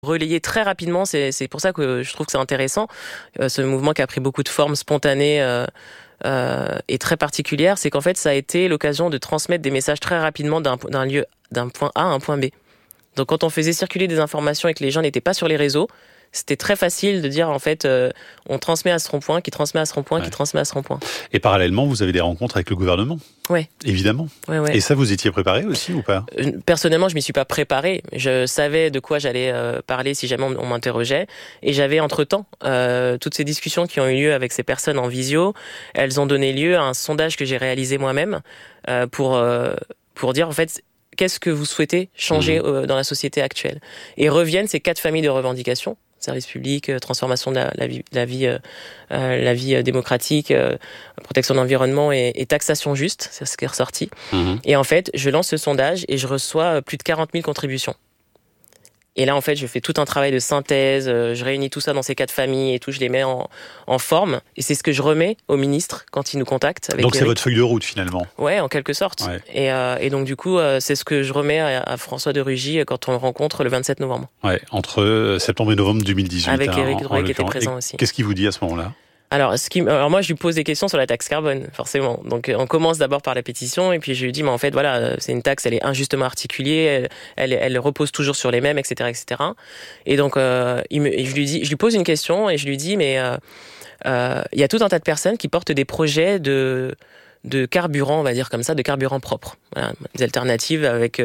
Relayer très rapidement, c'est pour ça que je trouve que c'est intéressant, ce mouvement qui a pris beaucoup de formes spontanées et très particulières, c'est qu'en fait ça a été l'occasion de transmettre des messages très rapidement d'un point A à un point B. Donc quand on faisait circuler des informations et que les gens n'étaient pas sur les réseaux, c'était très facile de dire en fait on transmet à ce rond-point, qui transmet à ce rond-point, qui transmet à ce rond-point. Et parallèlement, vous avez des rencontres avec le gouvernement ? Oui. Évidemment. Ouais. Et ça, vous étiez préparé aussi ou pas ? Personnellement, je m'y suis pas préparé. Je savais de quoi j'allais parler si jamais on m'interrogeait. Et j'avais entre-temps toutes ces discussions qui ont eu lieu avec ces personnes en visio. Elles ont donné lieu à un sondage que j'ai réalisé moi-même pour dire en fait qu'est-ce que vous souhaitez changer dans la société actuelle. Et reviennent ces 4 familles de revendications. Service public, transformation de la vie démocratique, protection de l'environnement et taxation juste, c'est ce qui est ressorti. Et en fait, je lance ce sondage et je reçois plus de 40 000 contributions. Et là, en fait, je fais tout un travail de synthèse, je réunis tout ça dans ces 4 familles et tout, je les mets en forme. Et c'est ce que je remets au ministre quand il nous contacte. Avec donc Eric. C'est votre feuille de route, finalement. Ouais, en quelque sorte. Ouais. Et donc, du coup, c'est ce que je remets à François de Rugy quand on le rencontre le 27 novembre. Ouais, entre septembre et novembre 2018. Avec Éric Drouet qui était présent aussi. Qu'est-ce qu'il vous dit à ce moment-là ? Alors moi, je lui pose des questions sur la taxe carbone, forcément. Donc, on commence d'abord par la pétition, et puis je lui dis, mais en fait, voilà, c'est une taxe, elle est injustement articulée, elle repose toujours sur les mêmes, etc., etc. Et donc, je lui pose une question, et je lui dis, mais il y a tout un tas de personnes qui portent des projets de carburant, on va dire comme ça, de carburant propre. Voilà, des alternatives avec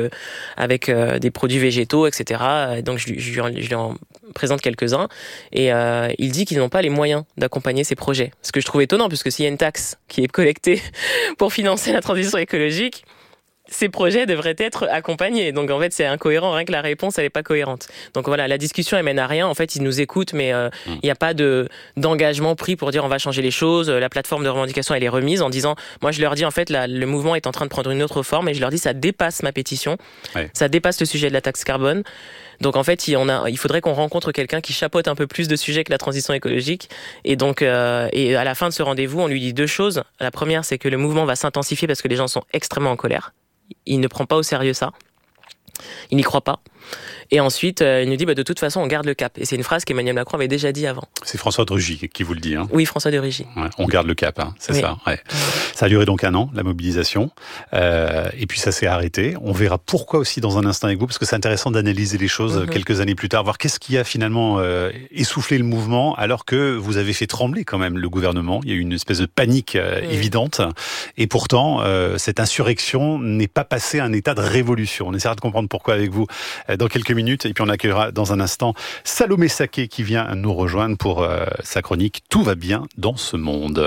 des produits végétaux, etc. Donc je lui en présente quelques-uns et il dit qu'ils n'ont pas les moyens d'accompagner ces projets. Ce que je trouve étonnant, puisque s'il y a une taxe qui est collectée pour financer la transition écologique, ces projets devraient être accompagnés. Donc en fait, c'est incohérent, rien que la réponse, elle n'est pas cohérente. Donc voilà, la discussion, elle mène à rien. En fait, ils nous écoutent, mais il n'y a pas d'engagement pris pour dire on va changer les choses. La plateforme de revendication, elle est remise en disant, moi je leur dis en fait, le mouvement est en train de prendre une autre forme, et je leur dis ça dépasse ma pétition, ça dépasse le sujet de la taxe carbone. Donc en fait, il faudrait qu'on rencontre quelqu'un qui chapeaute un peu plus de sujets que la transition écologique. Et donc, et à la fin de ce rendez-vous, on lui dit 2 choses. La première, c'est que le mouvement va s'intensifier parce que les gens sont extrêmement en colère. Il ne prend pas au sérieux ça. Il n'y croit pas. Et ensuite, il nous dit, de toute façon, on garde le cap. Et c'est une phrase qu'Emmanuel Macron avait déjà dit avant. C'est François de Rugy qui vous le dit. Hein. Oui, François de Rugy. Ouais, on garde le cap, c'est ça. Ouais. Ça a duré donc 1 an, la mobilisation. Et puis ça s'est arrêté. On verra pourquoi aussi dans un instant avec vous, parce que c'est intéressant d'analyser les choses quelques années plus tard, voir qu'est-ce qui a finalement essoufflé le mouvement, alors que vous avez fait trembler quand même le gouvernement. Il y a eu une espèce de panique évidente. Et pourtant, cette insurrection n'est pas passée à un état de révolution. On essaiera de comprendre pourquoi avec vous dans quelques minutes. Et puis on accueillera dans un instant Salomé Saké qui vient nous rejoindre pour sa chronique « Tout va bien dans ce monde ».